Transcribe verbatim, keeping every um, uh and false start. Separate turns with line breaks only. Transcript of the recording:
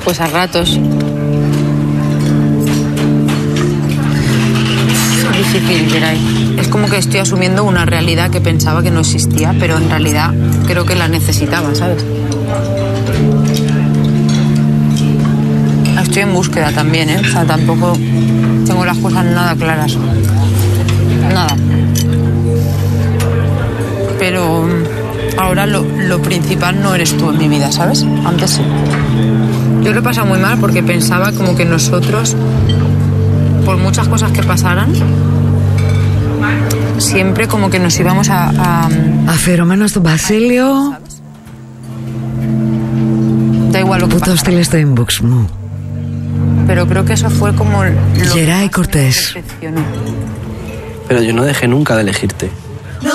Pues a ratos. Es difícil, Geray. Es como que estoy asumiendo una realidad que pensaba que no existía, pero en realidad creo que la necesitaba, ¿sabes? Estoy en búsqueda también, ¿eh? O sea, tampoco tengo las cosas nada claras. Nada. Pero ahora lo, lo principal no eres tú en mi vida, ¿sabes? Antes sí. Yo lo he pasado muy mal porque pensaba como que nosotros, por muchas cosas que pasaran, siempre como que nos íbamos a... a
Αφιερωμένο στο Βασίλειο.
Da igual lo que
Που το στείλε στο inbox μου.
Pero creo que eso fue como lo
Geray
que más me
Cortés.
decepcionó.
Pero yo no dejé nunca de elegirte.